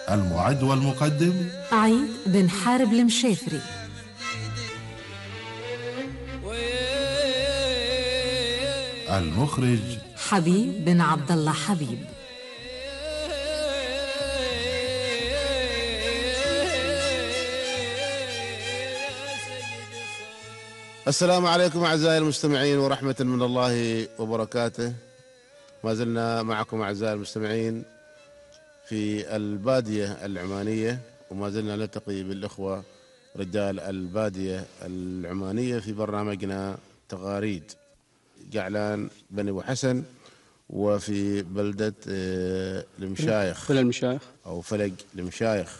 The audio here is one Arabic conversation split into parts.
المعد والمقدم عيد بن حارب المشافري. المخرج حبيب بن عبد الله حبيب. السلام عليكم أعزائي المستمعين ورحمة من الله وبركاته. ما زلنا معكم أعزائي المستمعين في البادية العمانية، وما زلنا نلتقي بالإخوة رجال البادية العمانية في برنامجنا تغاريد قعلان بني أبو حسن، وفي بلدة المشايخ فلق المشايخ أو فلق المشايخ.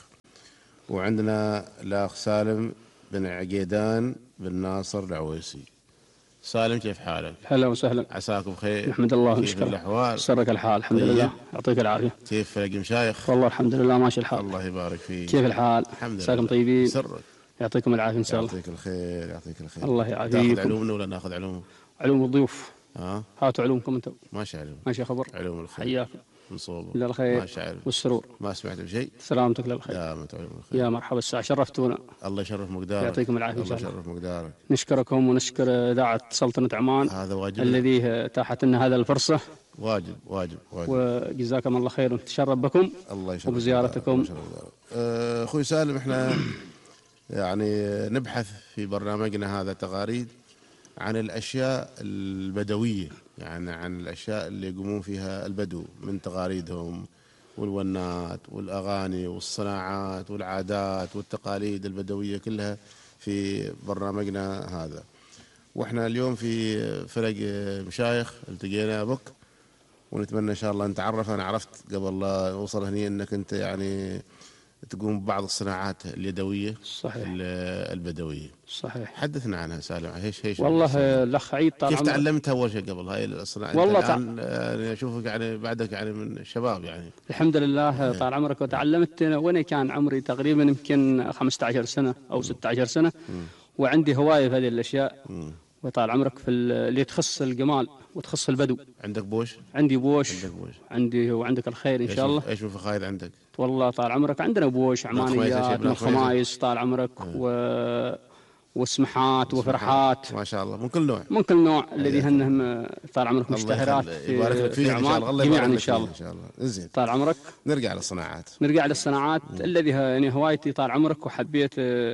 وعندنا الأخ سالم بن عقيدان بن ناصر العويسي. سالم، كيف حالك؟ هلا وسهلا، عساكم بخير. نحمد الله كيف ونشكره. الأحوال؟ سرك الحال الحمد طيب. لله، يعطيك العافية. كيف فلق المشايخ؟ والله الحمد لله ماشي الحال. الله يبارك فيك. كيف الحال؟ الحمد لله. عساكم طيبين؟ سرك. يعطيكم العافية إن شاء الله. يعطيك الخير، يعطيك الخير. الله يعافيكم. تاخذ علومنا ولا ناخذ علوم؟ علوم الضيوف. ها؟ هاتوا علومكم انتم. ماشي علوم. ماشي خبر. علوم الخير. حياكم. نصوبه. للخير ماشي علوم. والسرور. ما سمعت بشيء؟ سلامتك للخير. دامت علوم الخير. يا مرحبا، الساعة شرفتونا. الله يشرف مقدارك. يعطيكم العافية إن الله شاء الله. يشرف مقدارك. نشكركم ونشكر إذاعة سلطنة عمان هذا واجب. الذي اتاحت لنا هذا الفرصة، واجب واجب واجب. وجزاكم الله خير ونتشرف بكم الله يشرف وبزيارتكم. الله يشرف مقدارك. أخوي سالم، احنا يعني نبحث في برنامجنا هذا تغاريد عن الأشياء البدوية، يعني عن الأشياء اللي يقومون فيها البدو من تغاريدهم والونات والأغاني والصناعات والعادات والتقاليد البدوية كلها في برنامجنا هذا. وإحنا اليوم في فرق مشايخ التقينا بك، ونتمنى إن شاء الله نتعرف. أنا عرفت قبل لا أوصل هني أنك أنت يعني تقوم ببعض الصناعات اليدوية صحيح. البدوية. صحيح. حدثنا عنها سالم. هيش والله الأخ عيد طال كيف عمرك. تعلمتها أول شيء قبل هاي الصناعة؟ والله الآن يعني أشوفك يعني بعدك يعني من الشباب يعني. الحمد لله طال عمرك. وتعلمت وانا كان عمري تقريبا يمكن 15 سنة او 16 سنة، وعندي هواية في هذه الاشياء. وطال عمرك في اللي تخص الجمال وتخص البدو. عندك بوش؟ عندي بوش. عندك بوش. عندي وعندك الخير ان شاء الله. ايش الفخايد عندك؟ والله طال عمرك عندنا بوش عمانيات من خمايس طال عمرك وسمحات وفرحات ما شاء الله من كل نوع. من كل نوع الذي هنهم طال عمرك مشتهرات يبارك لك فيها ان شاء الله. الله جميعا يبارك ان شاء الله. ان شاء الله. زين، طال عمرك. نرجع للصناعات. نرجع للصناعات الذي يعني هوايتي طال عمرك، وحبيت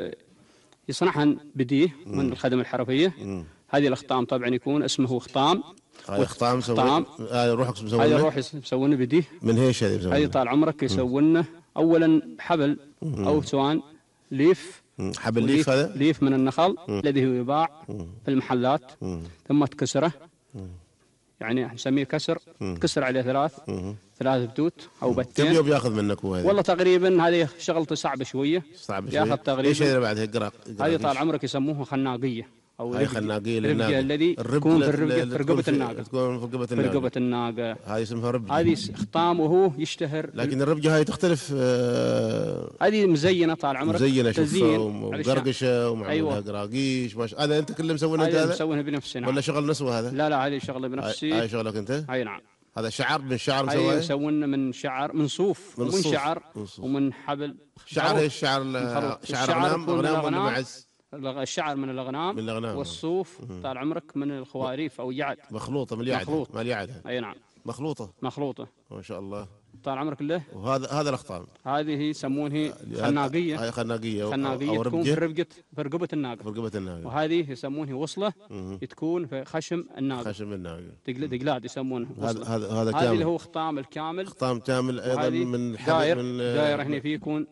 يصنعها بديه من الخدمة الحرفية. هذه الأخطام طبعا يكون اسمه خطام. هاي خطام روحك مسوونه؟ هذا روح يسوونه بديه. من هيش هذه مسوونه؟ هذه طال عمرك يسوونه أولا حبل أو سواء ليف. حبل ليف. هذا ليف من النخل الذي هو يباع في المحلات، ثم تكسره. يعني نسميه كسر. تكسر عليه ثلاث بتوت أو بتين. كم يوم ياخذ منك هو هذا؟ والله تقريبا هذه شغلته صعبة شوية. ياخذ تقريبا. ايش هذا بعد هيك؟ هذه طال عمرك يسموه خناقية أو هاي خناقية الربقة الذي تكون في رقبة الناقة. تكون في رقبة في الناقة. رقبة الناقة. هاي اسمها ربقة. هذه خطام وهو يشتهر. لكن الربقة هاي تختلف. هذه مزينة طال عمرك. مزينة تزيين ومقرقشة ومعمولها قراقيش. هذا أنت كله مسوينه أنت؟ هذا مسوينه بنفسي. نعم. ولا شغل نسوة هذا؟ لا هذه شغلة بنفسي. هاي شغلك أنت؟ هاي نعم. هذا شعر من الشعر مسواه؟ مسوينه من شعر، من صوف ومن شعر ومن حبل. شعر ايش؟ شعر أغنام ولا معز؟ الشعر من الأغنام. والصوف طال عمرك من الخواريف أو يعد. مخلوطة من اليعد. ما اليعد. أي نعم. مخلوطة. ما شاء الله. طال عمرك له. وهذا الأخطام. هذه يسمونها خناقية. هاي خناقية تكون في رقبة الناقة. في رقبة الناقة. وهذه يسمونها وصلة. تكون في خشم الناقة. خشم الناقة. دقلاد يسمونه وصلة. هذا كامل. هذا اللي هو خطام الكامل. خطام كامل أيضا من داير هنا فيه يكون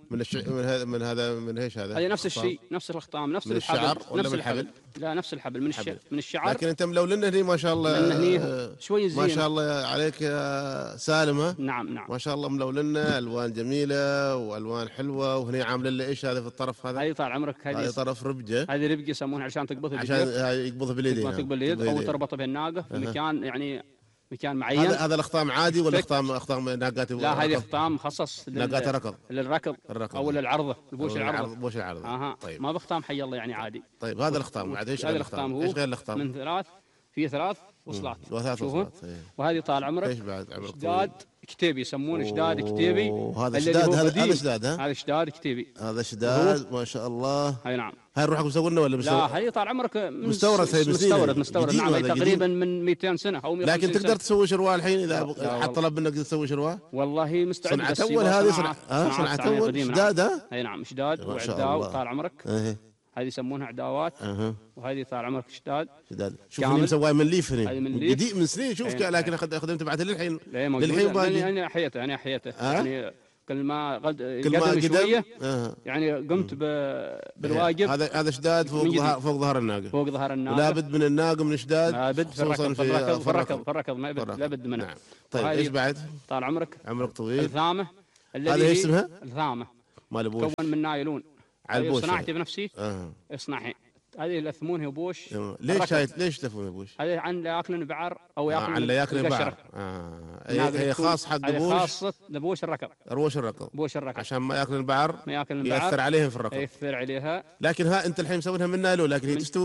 من ايش هذا؟ هذا نفس الشيء، نفس الخطام، نفس الحبل. الشعر ولا من الحبل؟ لا نفس الحبل من الشعر. لكن انت ملولنا هني ما شاء الله. شوي زين. ما شاء الله عليك يا سالم. ها؟ نعم. ما شاء الله ملولنا الوان جميله والوان حلوه. وهنا عامل لنا ايش هذا في الطرف هذا؟ هذه طال عمرك هذه طرف ربجه. هذه ربجه يسمونها عشان تقبضها عشان يقبضها باليدين. تقبض باليد او تربطها بالناقه في مكان يعني مكان معين. هذا الاخطام عادي ولا اخطام ناقات؟ لا هذه اخطام مخصص ناقات ركض. للركض او للعرضه. بوش العرضه. طيب ما بختام حي الله يعني عادي. طيب هذا الاخطام عاد ايش؟ هذا الاخطام هو ايش غير الاخطام؟ من ثلاث وصلات. وثلاث وصلات. وهذه طال عمرك ايش بعد عمرك؟ جداد كتيبي، يسمونه شداد كتيبي. وهذا الذي شداد، هو هذا بديل. شداد، ها؟ هذا شداد كتيبي. هذا شداد ما شاء الله. اي نعم. هاي نروح مستورنا ولا لا هذه طال عمرك مستورد، هي مستورد جديد نعم، هي وهذا تقريبا جديد. من 200 سنه او 150 لكن تقدر سنة. تسوي شروال الحين اذا لا حط طلب منك تسوي شروال. والله مستعد. صنعة بس اول يبغى هذه، صناعة صنعة اول قديمة. شداد، ها؟ اي نعم شداد ما شاء وعداو الله. طال عمرك. ايه هذه يسمونها عداوات. اها وهذه طال عمرك شداد شداد. شوف كامل. اللي مسواه من ليف هنا، هذه من ليف. جديد من سنين. شوف أي. لكن خدمت بعد للحين. لا موجودة. للحين باقي. انا احيته يعني كل ما كل ما قدم شويه قدم. يعني قمت بالواجب. هذا شداد فوق ظهر الناقه، فوق ظهر الناقه. لابد من الناقه من شداد، لابد في الركض، في الركض ما لابد منه. نعم. طيب ايش بعد؟ طال عمرك طويل. الثامه. هذا ايش اسمها؟ الثامه. مال بوش. تكون من نايلون. على البوش. صناعتي بنفسي. اصنعها. هذه يلثمونها بوش. ليش تلفون بوش؟ هذه عن لا ياكلون بعر او ياكلون عن لا ياكلون بعر. هي خاص حق بوش. خاصه لبوش الركض. روش الركض. بوش الركض عشان ما ياكلون البعر. ما ياكلون البعر. ياثر عليهم في الركض. ياثر عليها. لكن انت الحين مسوينها من نايلون، لكن هي تستوي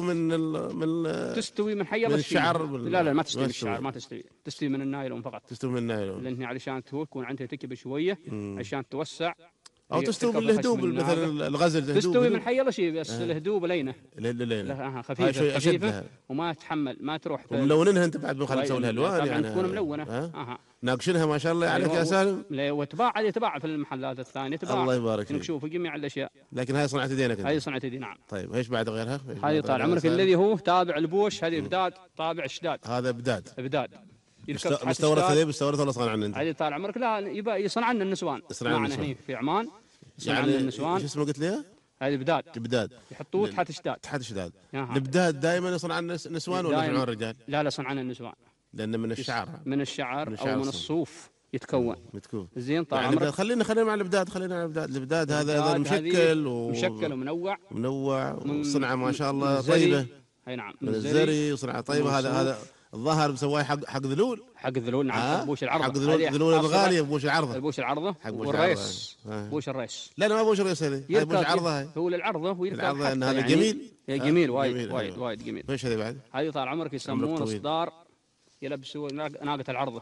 تستوي من حي من الشعر. لا ما تستوي من الشعر، ما تستوي من النايلون فقط. تستوي من النايلون لان علشان تكون عندها تكبه شويه عشان توسع. او تستوي بالهدوب مثلا الغزل. تستوي من حي شيء بس الهدوب لينه. لينه خفيفه وما تحمل ما تروح. وملونينها انت بعد بنخلي نسوي لها الوان يعني تكون ملونه. ناقشينها ما شاء الله عليك يا سالم. وتباع عليه، تباع في المحلات الثانيه تباع. الله يبارك فيك. نشوف جميع الاشياء. لكن هاي صنعت يدينك انت. هاي صنعت يدي نعم. طيب ايش بعد غيرها؟ هذه طال عمرك الذي هو تابع البوش. هذه بداد طابع الشداد. هذا بداد. مستورد هذه مستورد ولا صنع عنه انت؟ هذه طال عمرك لا يبقى يصنع لنا النسوان. معنا هنا في عمان يصنع يعني لنا النسوان. شو اسمه قلت لي؟ هذه بداد يحطوه تحت شداد. البداد دائما يصنع النسوان ولا يصنعون الرجال؟ لا صنعنا النسوان. لأن من الشعر او من الصوف يتكون. زين طال يعني عمرك. خلينا مع البداد هذا مشكل ومنوع وصنعه ما شاء الله طيبه. اي نعم من الزري وصنعه طيبه. هذا الظاهر مسواه حق ذلول. نعم. بوش العرضه. حق ذلول الغاليه. بوش العرضه. والريس. بوش الريس. لا ما بوش الريس هذه بوش عرضه. هاي هو للعرضه ويركب ان هذا جميل. جميل وايد جميل. ايش هذه بعد؟ هذه طال عمرك يسمونه صدار. يلبسوا ناقه العرضه.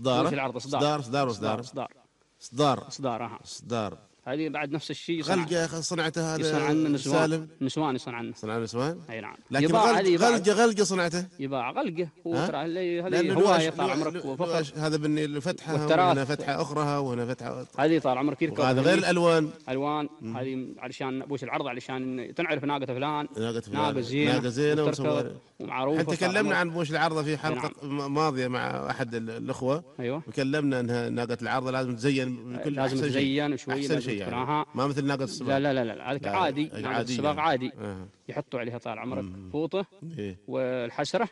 صدار. هذه بعد نفس الشيء. غلقه صنعته هذا. يصنع عنا نسوان. صنع نسوان. اي نعم. لكن غلقه صنعته. يباع غلقه. هو ترى هذه هوايه طال عمرك وفقط. هذا بالني فتحه وهنا فتحه اخرى وهنا فتحه. هذه طال عمرك يركب. هذا غير الالوان. هذه علشان بوش العرض علشان تعرف ناقه فلان. ناقه زينه ومعروفه. احنا تكلمنا عن بوش العرضه في حلقه ماضيه مع احد الاخوه. ايوه. وكلمنا انها ناقه العرضه لازم تزين بكل لازم تزين شوي. احسن شيء يعني. ما مثل ناقه السباق. لا هذا عادي. ناقه السباق عادي. يحطوا عليها طال عمرك فوطه والحسره.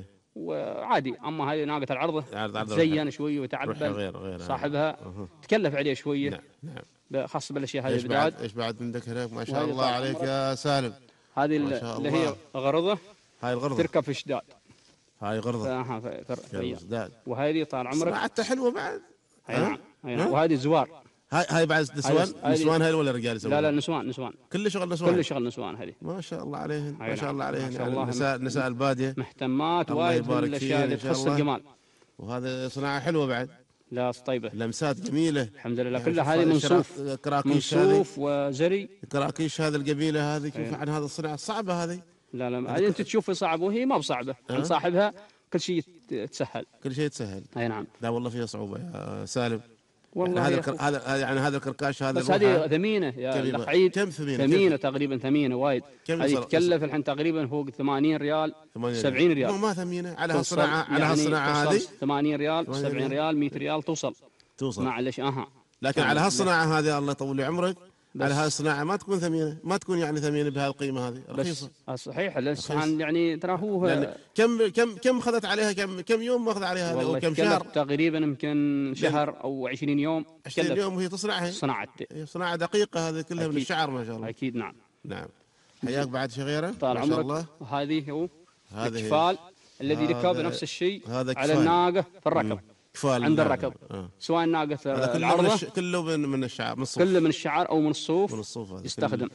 وعادي. اما هذه ناقه العرضه تزين شوي وتعبل صاحبها. تكلف عليه شويه. نعم. خاصه بالاشياء هذه البداد. ايش بعد عندك هناك ما شاء الله عليك يا سالم؟ هذه اللي هي غرضه. هاي الغرضه تركب في شداد. هاي غرضه. في وهذه طال عمرك صناعتها حلوه بعد. نعم. وهذه زوار. هاي بعد نسوان هاي ولا رجال يسوون؟ لا نسوان. كل شغل نسوان هذه. ما شاء الله عليهن. ما شاء الله عليهن. يعني نساء الباديه مهتمات وايد بالاشياء اللي تخص الجمال. وهذا صناعه حلوه بعد. لا طيبه. لمسات جميله الحمد لله. كلها هذه من صوف. من صوف وزري. كراكيش هذه الجميله هذه. كيف عن هذا الصناعه الصعبه هذه؟ لا هذه انت تشوفها صعبه وهي ما بصعبه. عند صاحبها كل شيء تسهل. اي نعم. لا والله فيها صعوبه يا سالم. والله هذا الكركاش هذا. بس هذه ثمينه يا الاخ عيد. كم ثمينه تقريبا ثمينه وايد. هذه تكلف الحين تقريبا فوق 80 ريال 70 ريال. ما ثمينه على هالصناعه هذه. 80 ريال 70 ريال 100 ريال توصل معلش. لكن على هالصناعه هذه الله يطول لي عمرك. على هالصناعه ما تكون ثمينه. ما تكون يعني ثمينه بهالقيمه هذه. رخيصه. صحيح. يعني ترى هو كم اخذت عليها كم يوم ما اخذ عليها هذا وكم شهر؟ تقريبا يمكن شهر او 20 يوم. 20 يوم وهي تصنعها. صناعه دقيقه هذه كلها من الشعر ما شاء الله. اكيد نعم. حياك بعد شيء غيره طال ما شاء الله. هذه هو الكفال الذي يركب نفس الشيء على الناقه في الركب. عند الركض. سواء ناقة العرضة كله من الشعر. كله من الشعر أو من الصوف. يستخدم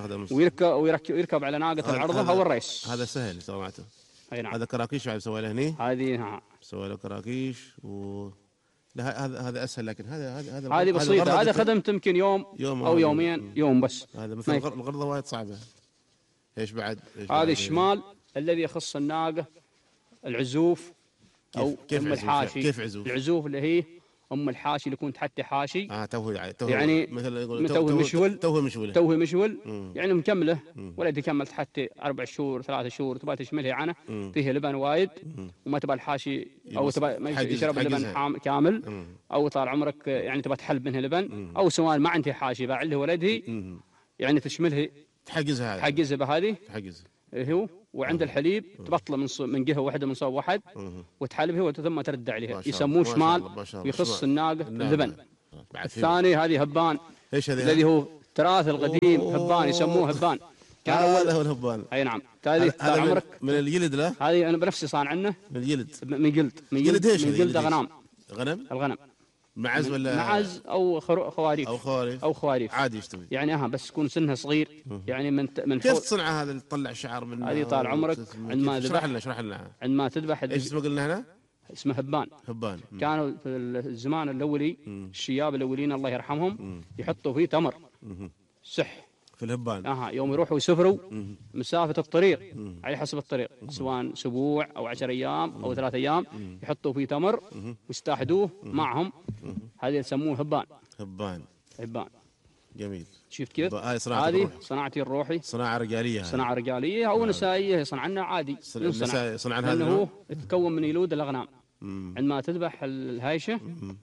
ويركب على ناقة العرضة أو الريس. هذا سهل صناعته. أي نعم. هذا كراكيش بعد سوى له هني. هذه سوى له كراكيش لا هذا اسهل، لكن هذه بسيطه، هذا خدمت يمكن يوم او يومين، يوم بس. هذا مثل الغرضه وايد صعبه. ايش بعد؟ هذا الشمال الذي يخص الناقه، العزوف او كيف ام الحاشي. كيف عزوف؟ العزوف اللي هي ام الحاشي اللي يكون تحت حاشي. توه يعني مثل يقول توه مشول يعني مكمله، ولد كملت حتى 4 شهور 3 شهور تبغى تشملها عنه، فيها لبن وايد وما تبغى الحاشي او تبغى ما يشرب اللبن كامل، او طال عمرك يعني تبغى تحلب منها لبن، او سواء ما عندها حاشي باع له ولدها يعني تشملها، تحجزها بهذه تحجز هو. وعند الحليب تبطله من جهه واحده من صوب واحد وتحلبها ثم ترد عليها، يسموه شمال ويخص الناقه اللبن. الثاني هذه هبان، ايش هذه؟ الذي هو التراث القديم، هبان يسموه هبان. كان هذا هو الهبان. اي نعم. هذه طال عمرك من الجلد. لا هذه انا بنفسي صان عنه من الجلد. من جلد ايش؟ من جلد غنم. الغنم معز ولا معز او خواريف او خواريف عادي يشتوي يعني بس يكون سنها صغير يعني من كيف تصنع هذا اللي تطلع شعر منه؟ هذه طال عمرك عندما اشرح لنا عندما تذبح. ايش اسمه قلنا هنا؟ اسمه هبان. كانوا في الزمان الاولي الشياب الاولين الله يرحمهم يحطوا فيه تمر سح في الهبان. يوم يروحوا يسافروا مسافة الطريق على حسب الطريق، سواء اسبوع او 10 ايام او 3 ايام، يحطوا فيه تمر ويستاحدوه معهم. هذه يسموه هبان. جميل. شفت كيف؟ هذه صناعتي الروحي، صناعة رجالية او نسائية يصنعنا عادي. يصنعنا هذا انه يتكون من يلود الاغنام. عندما تذبح الهايشة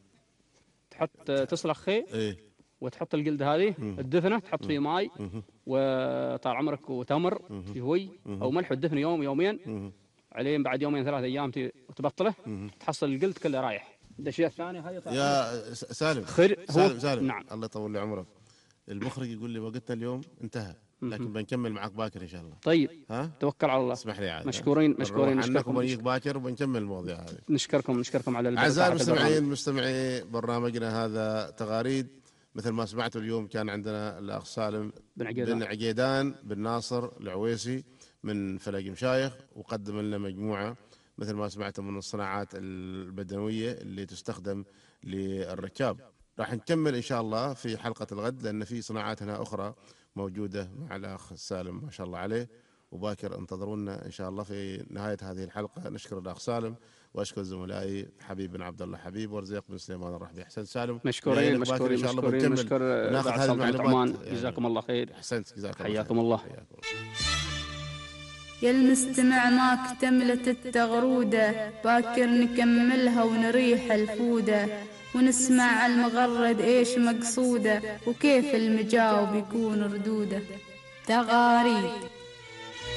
تسلخ خي وتحط الجلد هذه الدفنه، تحط فيه ماي وطال عمرك وتمر يهوي او ملح، والدفن يوم يومين عليه، بعد يومين 3 ايام تبطله تحصل الجلد كله رايح. الاشياء الثانيه هذه يا سالم سالم نعم. الله يطول لي عمرك. المخرج يقول لي وقتنا اليوم انتهى، لكن بنكمل معك باكر ان شاء الله. طيب توكل على الله. اسمح لي عاد. مشكورين عنكم ونجيك باكر وبنكمل المواضيع هذه. نشكركم على اعزائي المستمعين، مستمعي برنامجنا هذا تغاريد. مثل ما سمعتوا اليوم كان عندنا الأخ سالم بن عقيدان بن ناصر العويسي من فلق مشايخ، وقدم لنا مجموعة مثل ما سمعتم من الصناعات البدوية اللي تستخدم للركاب. راح نكمل إن شاء الله في حلقة الغد، لأن في صناعات هنا أخرى موجودة مع الأخ سالم ما شاء الله عليه. وباكر انتظرونا إن شاء الله في نهاية هذه الحلقة. نشكر الأخ سالم واشكر زملائي حبيب بن عبد الله حبيب ورزيق بن سليمان الرحبي. احسنت سالم. مشكورين ان شاء الله بنكمل ناخذ هذه المعلومات. جزاكم الله خير. احسنت، جزاك الله. حياكم الله. يا المستمع ما اكتملت التغرودة، باكر نكملها ونريح الفودة، ونسمع المغرد ايش مقصوده، وكيف المجاوب يكون ردوده. تغاريد.